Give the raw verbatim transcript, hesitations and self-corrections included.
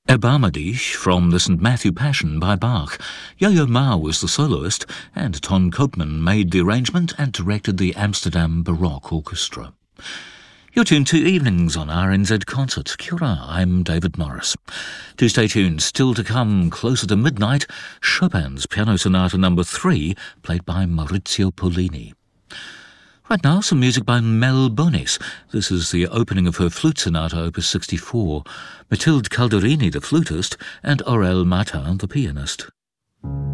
Ebamadish from the Saint Matthew Passion by Bach. Yo-Yo Ma was the soloist, and Ton Koopman made the arrangement and directed the Amsterdam Baroque Orchestra. You're tuned to Evenings on R N Z Concert. Kia ora, I'm David Morris. Do stay tuned. Still to come, closer to midnight, Chopin's Piano Sonata number three, played by Maurizio Pollini. Right now, some music by Mel Bonis. This is the opening of her Flute Sonata, opus sixty-four. Mathilde Calderini, the flutist, and Aurel Matin, the pianist.